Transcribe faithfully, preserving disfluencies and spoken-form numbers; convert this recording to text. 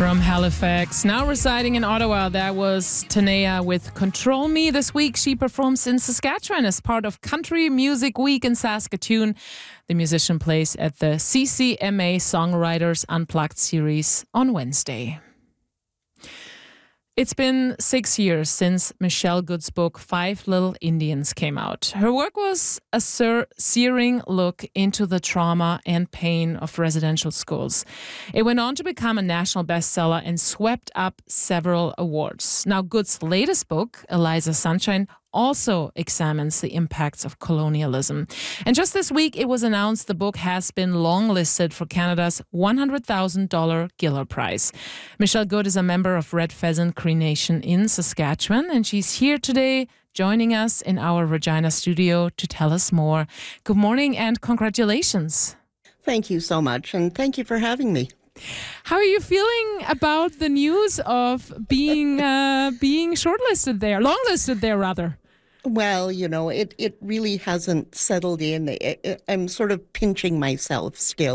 From Halifax, now residing in Ottawa, that was Tanea with Control Me. This week she performs in Saskatchewan as part of Country Music Week in Saskatoon. The musician plays at the C C M A Songwriters Unplugged series on Wednesday. It's been six years since Michelle Good's book Five Little Indians came out. Her work was a ser- searing look into the trauma and pain of residential schools. It went on to become a national bestseller and swept up several awards. Now, Good's latest book, Eliza Sunshine, also examines the impacts of colonialism. And just this week, it was announced the book has been longlisted for Canada's one hundred thousand dollars Giller Prize. Michelle Good is a member of Red Pheasant Cree Nation in Saskatchewan, and she's here today joining us in our Regina studio to tell us more. Good morning and congratulations. Thank you so much, and thank you for having me. How are you feeling about the news of being uh, being shortlisted there, longlisted there rather? Well, you know, it, it really hasn't settled in. I- I- I'm sort of pinching myself still.